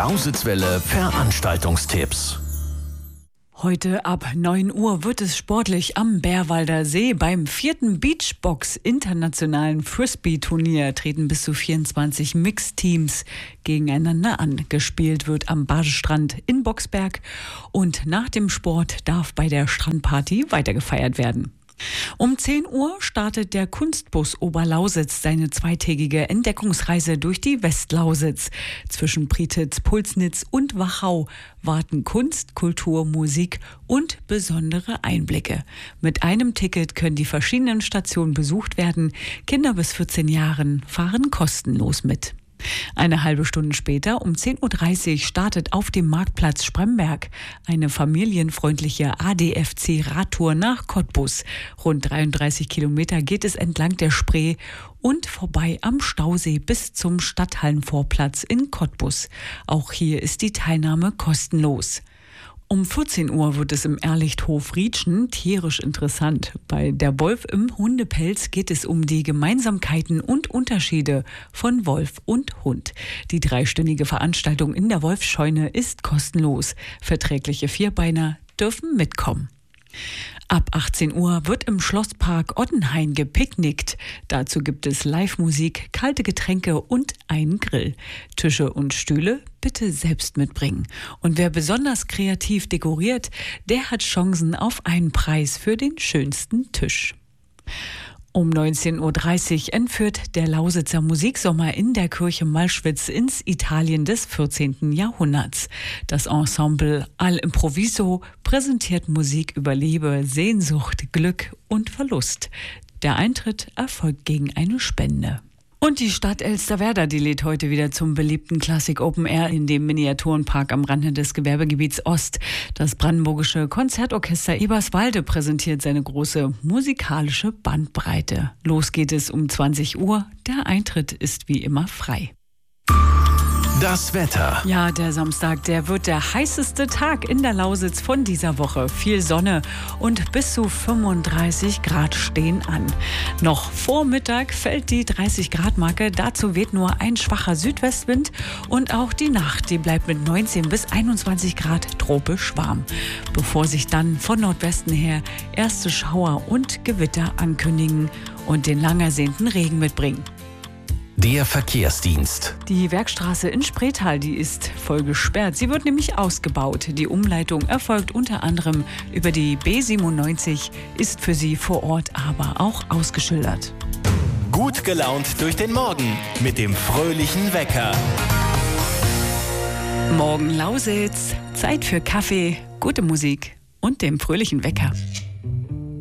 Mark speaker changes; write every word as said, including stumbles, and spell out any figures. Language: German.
Speaker 1: Lausitzwelle Veranstaltungstipps.
Speaker 2: Heute ab neun Uhr wird es sportlich am Bärwalder See. Beim vierten Beachbox-internationalen Frisbee-Turnier treten bis zu vierundzwanzig Mixteams gegeneinander an. Gespielt wird am Badestrand in Boxberg und nach dem Sport darf bei der Strandparty weitergefeiert werden. Um zehn Uhr startet der Kunstbus Oberlausitz seine zweitägige Entdeckungsreise durch die Westlausitz. Zwischen Prietitz, Pulsnitz und Wachau warten Kunst, Kultur, Musik und besondere Einblicke. Mit einem Ticket können die verschiedenen Stationen besucht werden. Kinder bis vierzehn Jahren fahren kostenlos mit. Eine halbe Stunde später, um zehn Uhr dreißig, startet auf dem Marktplatz Spremberg eine familienfreundliche A D F C-Radtour nach Cottbus. Rund dreiunddreißig Kilometer geht es entlang der Spree und vorbei am Stausee bis zum Stadthallenvorplatz in Cottbus. Auch hier ist die Teilnahme kostenlos. Um vierzehn Uhr wird es im Ehrlichthof Rietschen tierisch interessant. Bei Der Wolf im Hundepelz geht es um die Gemeinsamkeiten und Unterschiede von Wolf und Hund. Die dreistündige Veranstaltung in der Wolfsscheune ist kostenlos. Verträgliche Vierbeiner dürfen mitkommen. Ab achtzehn Uhr wird im Schlosspark Ottenhain gepicknickt. Dazu gibt es Live-Musik, kalte Getränke und einen Grill. Tische und Stühle bitte selbst mitbringen. Und wer besonders kreativ dekoriert, der hat Chancen auf einen Preis für den schönsten Tisch. Um neunzehn Uhr dreißig entführt der Lausitzer Musiksommer in der Kirche Malschwitz ins Italien des vierzehnten Jahrhunderts. Das Ensemble Al Improviso präsentiert Musik über Liebe, Sehnsucht, Glück und Verlust. Der Eintritt erfolgt gegen eine Spende. Und die Stadt Elsterwerda, die lädt heute wieder zum beliebten Classic Open Air in dem Miniaturenpark am Rande des Gewerbegebiets Ost. Das brandenburgische Konzertorchester Eberswalde präsentiert seine große musikalische Bandbreite. Los geht es um zwanzig Uhr. Der Eintritt ist wie immer frei.
Speaker 1: Das Wetter.
Speaker 2: Ja, der Samstag, der wird der heißeste Tag in der Lausitz von dieser Woche. Viel Sonne und bis zu fünfunddreißig Grad stehen an. Noch vor Mittag fällt die dreißig Grad Marke. Dazu weht nur ein schwacher Südwestwind und auch die Nacht, die bleibt mit neunzehn bis einundzwanzig Grad tropisch warm. Bevor sich dann von Nordwesten her erste Schauer und Gewitter ankündigen und den lang ersehnten Regen mitbringen.
Speaker 1: Der Verkehrsdienst.
Speaker 2: Die Werkstraße in Spreetal, die ist voll gesperrt. Sie wird nämlich ausgebaut. Die Umleitung erfolgt unter anderem über die B siebenundneunzig, ist für Sie vor Ort aber auch ausgeschildert.
Speaker 3: Gut gelaunt durch den Morgen mit dem fröhlichen Wecker.
Speaker 2: Morgen Lausitz, Zeit für Kaffee, gute Musik und dem fröhlichen Wecker.